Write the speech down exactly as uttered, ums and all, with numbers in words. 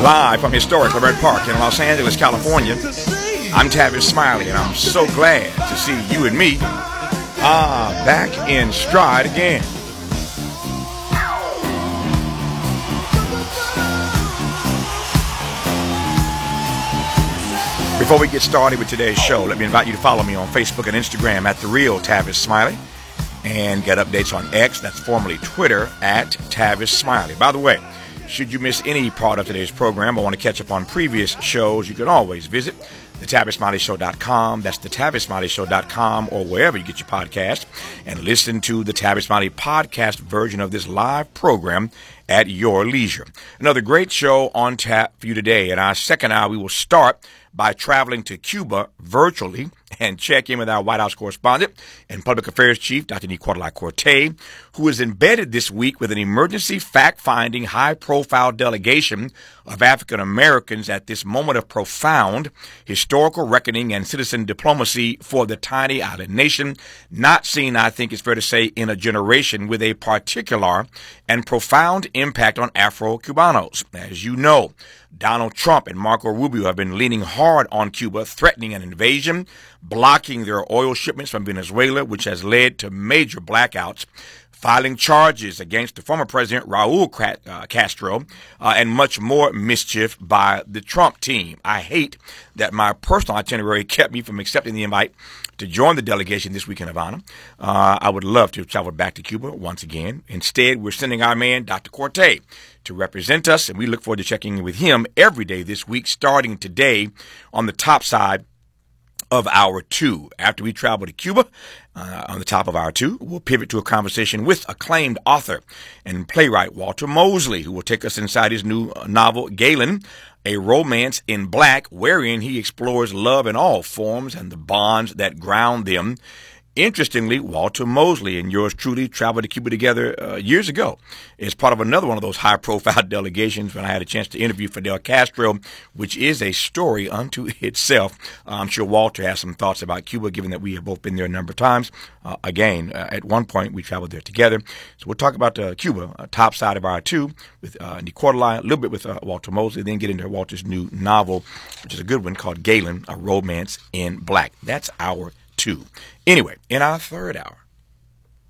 Live from historic Levert Park in Los Angeles, California, I'm Tavis Smiley, and I'm so glad to see you and me ah, back in stride again. Before we get started with today's show, let me invite you to follow me on Facebook and Instagram at The Real Tavis Smiley, and get updates on X, that's formerly Twitter, at Tavis Smiley. By the way, should you miss any part of today's program or want to catch up on previous shows, you can always visit the tavis smiley show dot com. That's the tavis smiley show dot com, or wherever you get your podcast, and listen to the Tavis Smiley podcast version of this live program at your leisure. Another great show on tap for you today. In our second hour, we will start by traveling to Cuba virtually and check in with our White House correspondent and public affairs chief, Doctor Nicola-Corte, who is embedded this week with an emergency fact-finding, high-profile delegation of African Americans at this moment of profound historical reckoning and citizen diplomacy for the tiny island nation, not seen, I think it's fair to say, in a generation, with a particular and profound impact on Afro-Cubanos. As you know, Donald Trump and Marco Rubio have been leaning hard on Cuba, threatening an invasion, blocking their oil shipments from Venezuela, which has led to major blackouts, filing charges against the former president Raul Castro, uh, and much more mischief by the Trump team. I hate that my personal itinerary kept me from accepting the invite to join the delegation this week in Havana. Uh, I would love to have traveled back to Cuba once again. Instead, we're sending our man, Doctor Corte, to represent us, and we look forward to checking in with him every day this week, starting today on the top side of hour two. After we travel to Cuba, uh, on the top of hour two, we'll pivot to a conversation with acclaimed author and playwright Walter Mosley, who will take us inside his new novel, Galen, A Romance in Black, wherein he explores love in all forms and the bonds that ground them. Interestingly, Walter Mosley and yours truly traveled to Cuba together uh, years ago as part of another one of those high-profile delegations when I had a chance to interview Fidel Castro, which is a story unto itself. Uh, I'm sure Walter has some thoughts about Cuba, given that we have both been there a number of times. Uh, again, uh, at one point, we traveled there together. So we'll talk about uh, Cuba, uh, top side of hour two, with uh, Nicola, a little bit with uh, Walter Mosley, then get into Walter's new novel, which is a good one, called Galen, A Romance in Black. That's hour two. Anyway, in our third hour,